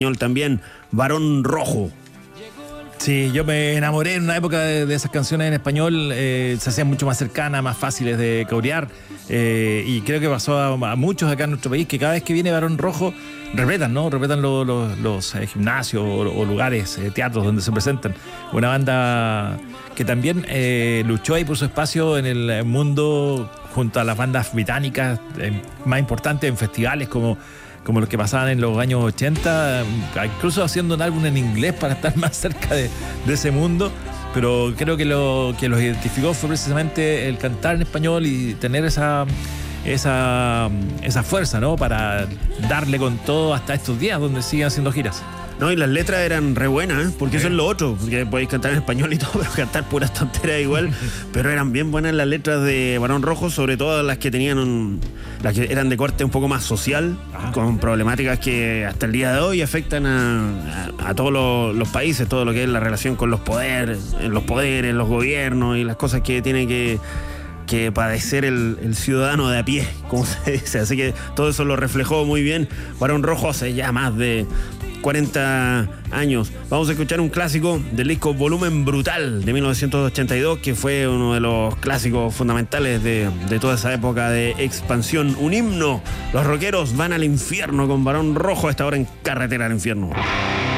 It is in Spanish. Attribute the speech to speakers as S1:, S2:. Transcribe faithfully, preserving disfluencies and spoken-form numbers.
S1: También Barón Rojo.
S2: Sí, yo me enamoré en una época de, de esas canciones en español, eh, se hacían mucho más cercanas, más fáciles de corear, eh, y creo que pasó a, a muchos acá en nuestro país que cada vez que viene Barón Rojo repetan, ¿no? Repetan lo, lo, los eh, gimnasios o, o lugares, eh, teatros donde se presentan. Una banda que también eh, luchó ahí por su espacio en el mundo junto a las bandas británicas eh, más importantes en festivales como como los que pasaban en los años ochenta, incluso haciendo un álbum en inglés para estar más cerca de, de ese mundo, pero creo que lo que los identificó fue precisamente el cantar en español y tener esa, esa, esa fuerza, ¿no? Para darle con todo hasta estos días donde siguen haciendo giras.
S1: No, y las letras eran re buenas, ¿eh? Porque eso es lo otro, porque podéis cantar en español y todo, pero cantar puras tonteras igual. Pero eran bien buenas las letras de Barón Rojo, sobre todo las que tenían un, las que eran de corte un poco más social, ah. con problemáticas que hasta el día de hoy afectan a, a, a todos los, los países, todo lo que es la relación con los poderes, los poderes, los gobiernos y las cosas que tiene que que padecer el, el ciudadano de a pie, como se dice. Así que todo eso lo reflejó muy bien Barón Rojo hace ya más de cuarenta años. Vamos a escuchar un clásico del disco Volumen Brutal de mil novecientos ochenta y dos, que fue uno de los clásicos fundamentales de, de toda esa época de expansión. Un himno. Los rockeros van al infierno con Barón Rojo a esta hora en Carretera al Infierno.